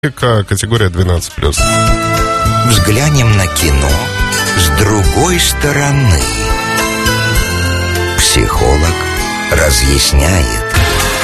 категория 12+. Взглянем на кино с другой стороны. Психолог разъясняет.